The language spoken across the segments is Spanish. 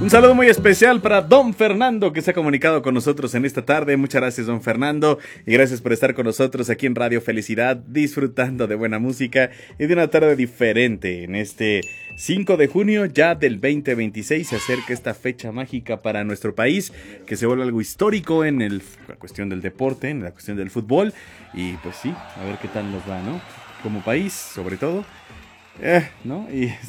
Un saludo muy especial para don Fernando, que se ha comunicado con nosotros en esta tarde. Muchas gracias, don Fernando, y gracias por estar con nosotros aquí en Radio Felicidad, disfrutando de buena música y de una tarde diferente. En este 5 de junio ya del 2026 se acerca esta fecha mágica para nuestro país, que se vuelve algo histórico en la cuestión del deporte, en la cuestión del fútbol. Y pues sí, a ver qué tal nos va, ¿no? Como país, sobre todo. ¿No?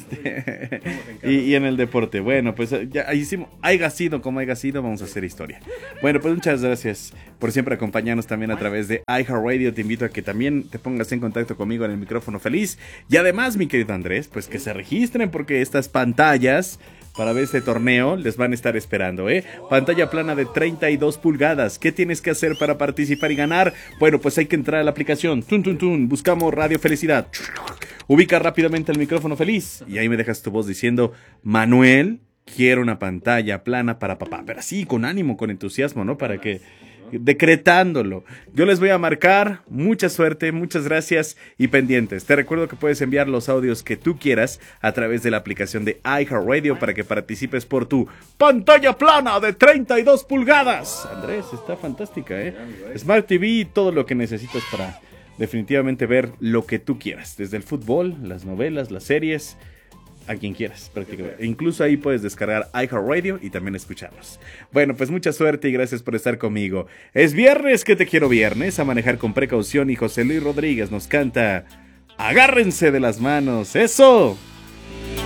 Y en el deporte. Bueno, pues ya hicimos, haya sido como haya sido, vamos a hacer historia. Bueno, pues muchas gracias por siempre acompañarnos también a través de iHeartRadio. Te invito a que también te pongas en contacto conmigo en el micrófono feliz. Y además, mi querido Andrés, pues que se registren, porque estas pantallas para ver este torneo les van a estar esperando, Pantalla plana de 32 pulgadas. ¿Qué tienes que hacer para participar y ganar? Bueno, pues hay que entrar a la aplicación. Buscamos Radio Felicidad. Ubica rápidamente el micrófono feliz y ahí me dejas tu voz diciendo: Manuel, quiero una pantalla plana para papá. Pero así, con ánimo, con entusiasmo, ¿no? Para que, decretándolo. Yo les voy a marcar. Mucha suerte, muchas gracias y pendientes. Te recuerdo que puedes enviar los audios que tú quieras a través de la aplicación de iHeartRadio para que participes por tu pantalla plana de 32 pulgadas. Andrés, está fantástica, Smart TV, todo lo que necesitas para definitivamente ver lo que tú quieras, desde el fútbol, las novelas, las series, a quien quieras prácticamente. Incluso ahí puedes descargar iHeartRadio y también escucharnos. Bueno, pues mucha suerte y gracias por estar conmigo. Es viernes, que te quiero viernes, a manejar con precaución, y José Luis Rodríguez nos canta Agárrense de las manos. ¡Eso!